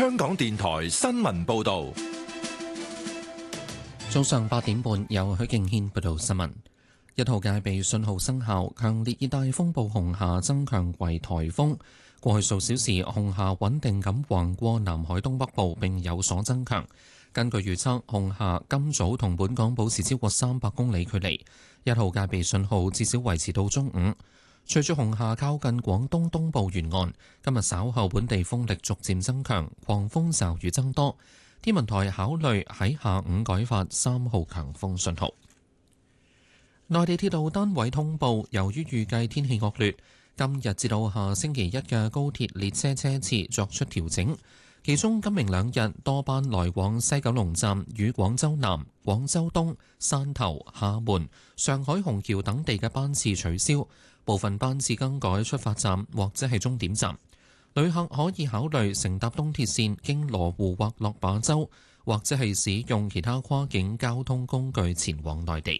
香港電台新聞報道， 早上8點半，由許敬軒報道新聞。1號戒備信號生效，強烈熱帶風暴紅霞增強為颱風。過去數小時，紅霞穩定咁橫過南海東北部並有所增強。根據預測，紅霞今早同本港保持超過300公里距離。1號戒備信號至少維持到中午。隨住紅霞靠近廣東東部沿岸，今日稍後本地風力逐漸增強，狂風驟雨增多。天文台考慮喺下午改發3號強風信號。內地鐵路單位通報，由於預計天氣惡劣，今日至到下星期一嘅高鐵列車車次作出調整。其中今明兩日多班來往西九龍站與廣州南、廣州東、汕頭、廈門、上海虹橋等地嘅班次取消，部分班次更改出發站或者係終點站。旅客可以考慮乘搭東鐵線經羅湖或落馬洲，或者係使用其他跨境交通工具前往內地。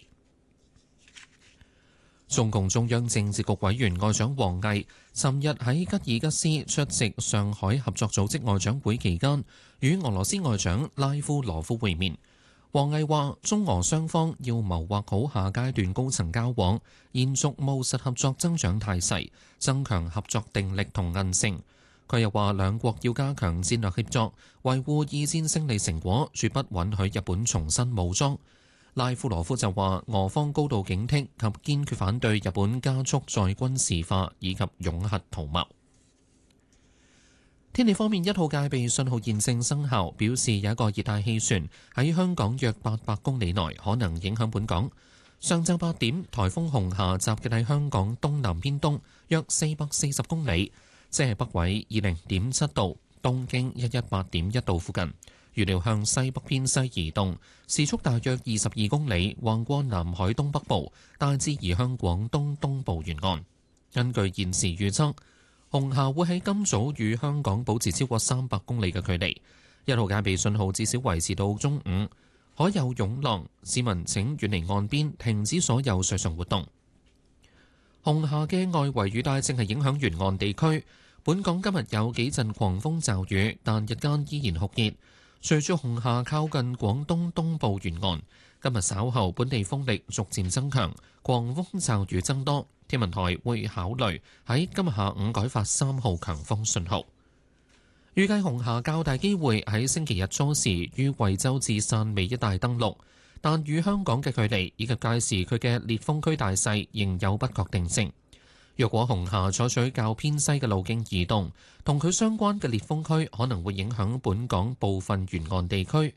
中共中央政治局委員外長王毅尋日喺吉爾吉斯出席上海合作組織外長會期間，與俄羅斯外長拉夫羅夫會面。王毅話：中俄雙方要謀劃好下階段高層交往，延續務實合作增長態勢，增強合作定力同韌性。佢又話：兩國要加強戰略協作，維護二戰勝利成果，絕不允許日本重新武裝。拉夫羅夫就話：俄方高度警惕及堅決反對日本加速再軍事化以及擁核圖謀。天氣方面，1號戒備信號現正生效，表示有一個熱帶氣旋喺香港約800公里內可能影響本港。上晝8點，颱風紅霞集結喺香港東南偏東約440公里，即係北緯20.7度、東經118.1度附近。預料向西北偏西移動，時速大約22公里，橫過南海東北部，大致移向廣東東部沿岸。根據現時預測，紅霞會喺今早與香港保持超過300公里嘅距離。1號戒備信號至少維持到中午，海有湧浪，市民請遠離岸邊，停止所有水上活動。紅霞嘅外圍雨帶正係影響沿岸地區，本港今日有幾陣狂風驟雨，但日間依然酷熱。隨住紅霞靠近廣東東部沿岸，今日稍後本地風力逐漸增強，狂風驟雨增多。天文台會考慮喺今日下午改發3號強風信號。預計紅霞較大機會喺星期日初時於惠州至汕尾一帶登陸，但與香港嘅距離以及屆時佢嘅烈風區大細仍有不確定性。若果紅霞採取較偏西嘅路徑移動，同佢相關嘅烈風區可能會影響本港部分沿岸地區。